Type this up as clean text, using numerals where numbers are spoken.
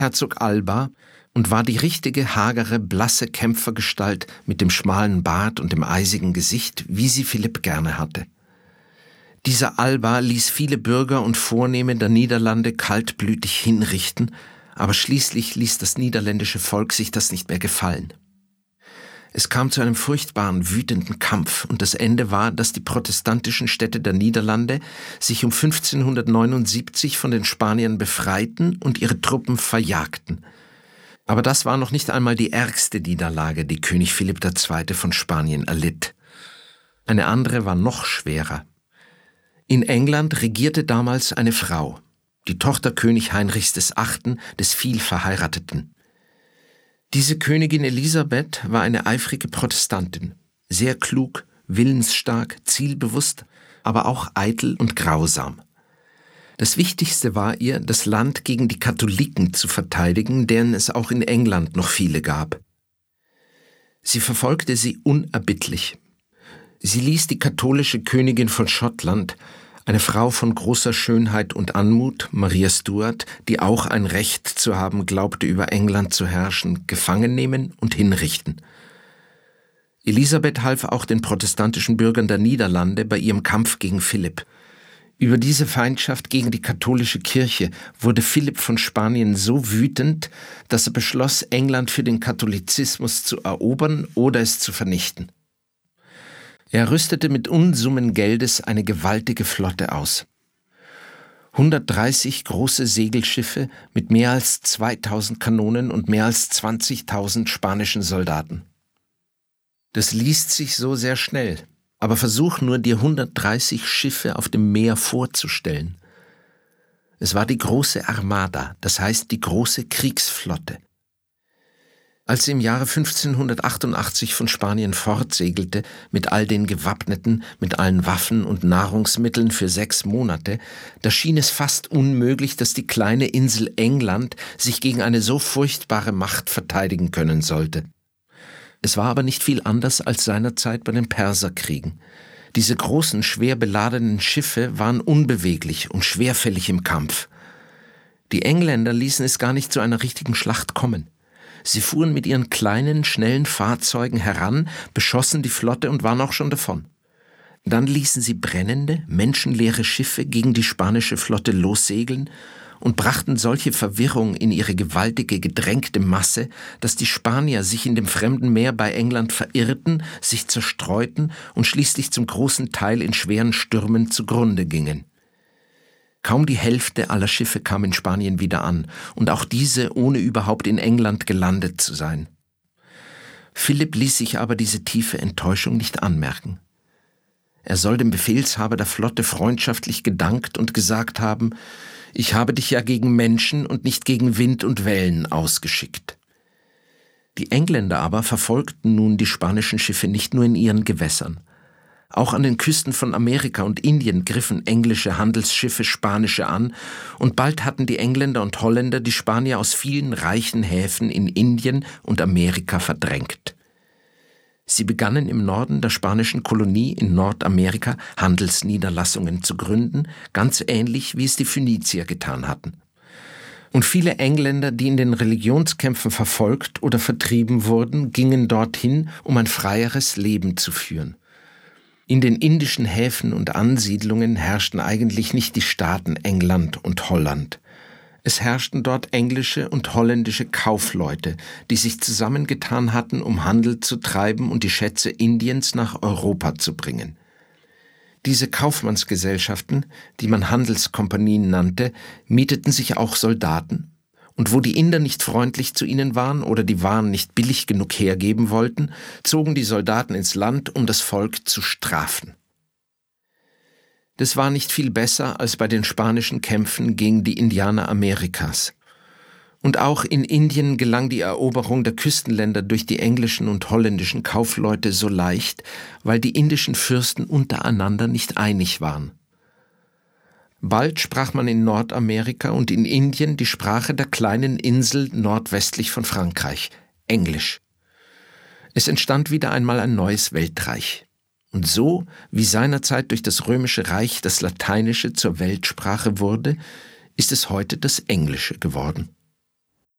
Herzog Alba und war die richtige, hagere, blasse Kämpfergestalt mit dem schmalen Bart und dem eisigen Gesicht, wie sie Philipp gerne hatte. Dieser Alba ließ viele Bürger und Vornehme der Niederlande kaltblütig hinrichten, aber schließlich ließ das niederländische Volk sich das nicht mehr gefallen. Es kam zu einem furchtbaren, wütenden Kampf und das Ende war, dass die protestantischen Städte der Niederlande sich um 1579 von den Spaniern befreiten und ihre Truppen verjagten. Aber das war noch nicht einmal die ärgste Niederlage, die König Philipp II. Von Spanien erlitt. Eine andere war noch schwerer. In England regierte damals eine Frau, die Tochter König Heinrichs VIII., des Vielverheirateten. Diese Königin Elisabeth war eine eifrige Protestantin, sehr klug, willensstark, zielbewusst, aber auch eitel und grausam. Das Wichtigste war ihr, das Land gegen die Katholiken zu verteidigen, deren es auch in England noch viele gab. Sie verfolgte sie unerbittlich. Sie ließ die katholische Königin von Schottland, eine Frau von großer Schönheit und Anmut, Maria Stuart, die auch ein Recht zu haben glaubte, über England zu herrschen, gefangen nehmen und hinrichten. Elisabeth half auch den protestantischen Bürgern der Niederlande bei ihrem Kampf gegen Philipp. Über diese Feindschaft gegen die katholische Kirche wurde Philipp von Spanien so wütend, dass er beschloss, England für den Katholizismus zu erobern oder es zu vernichten. Er rüstete mit Unsummen Geldes eine gewaltige Flotte aus. 130 große Segelschiffe mit mehr als 2000 Kanonen und mehr als 20.000 spanischen Soldaten. Das liest sich so sehr schnell, aber versuch nur, dir 130 Schiffe auf dem Meer vorzustellen. Es war die große Armada, das heißt die große Kriegsflotte. Als sie im Jahre 1588 von Spanien fortsegelte, mit all den Gewappneten, mit allen Waffen und Nahrungsmitteln für 6 Monate, da schien es fast unmöglich, dass die kleine Insel England sich gegen eine so furchtbare Macht verteidigen können sollte. Es war aber nicht viel anders als seinerzeit bei den Perserkriegen. Diese großen, schwer beladenen Schiffe waren unbeweglich und schwerfällig im Kampf. Die Engländer ließen es gar nicht zu einer richtigen Schlacht kommen. Sie fuhren mit ihren kleinen, schnellen Fahrzeugen heran, beschossen die Flotte und waren auch schon davon. Dann ließen sie brennende, menschenleere Schiffe gegen die spanische Flotte lossegeln und brachten solche Verwirrung in ihre gewaltige, gedrängte Masse, dass die Spanier sich in dem fremden Meer bei England verirrten, sich zerstreuten und schließlich zum großen Teil in schweren Stürmen zugrunde gingen. Kaum die Hälfte aller Schiffe kam in Spanien wieder an, und auch diese ohne überhaupt in England gelandet zu sein. Philipp ließ sich aber diese tiefe Enttäuschung nicht anmerken. Er soll dem Befehlshaber der Flotte freundschaftlich gedankt und gesagt haben: »Ich habe dich ja gegen Menschen und nicht gegen Wind und Wellen ausgeschickt.« Die Engländer aber verfolgten nun die spanischen Schiffe nicht nur in ihren Gewässern. Auch an den Küsten von Amerika und Indien griffen englische Handelsschiffe spanische an, und bald hatten die Engländer und Holländer die Spanier aus vielen reichen Häfen in Indien und Amerika verdrängt. Sie begannen im Norden der spanischen Kolonie in Nordamerika Handelsniederlassungen zu gründen, ganz ähnlich wie es die Phönizier getan hatten. Und viele Engländer, die in den Religionskämpfen verfolgt oder vertrieben wurden, gingen dorthin, um ein freieres Leben zu führen. In den indischen Häfen und Ansiedlungen herrschten eigentlich nicht die Staaten England und Holland. Es herrschten dort englische und holländische Kaufleute, die sich zusammengetan hatten, um Handel zu treiben und die Schätze Indiens nach Europa zu bringen. Diese Kaufmannsgesellschaften, die man Handelskompanien nannte, mieteten sich auch Soldaten, und wo die Inder nicht freundlich zu ihnen waren oder die Waren nicht billig genug hergeben wollten, zogen die Soldaten ins Land, um das Volk zu strafen. Das war nicht viel besser als bei den spanischen Kämpfen gegen die Indianer Amerikas. Und auch in Indien gelang die Eroberung der Küstenländer durch die englischen und holländischen Kaufleute so leicht, weil die indischen Fürsten untereinander nicht einig waren. Bald sprach man in Nordamerika und in Indien die Sprache der kleinen Insel nordwestlich von Frankreich, Englisch. Es entstand wieder einmal ein neues Weltreich. Und so, wie seinerzeit durch das Römische Reich das Lateinische zur Weltsprache wurde, ist es heute das Englische geworden.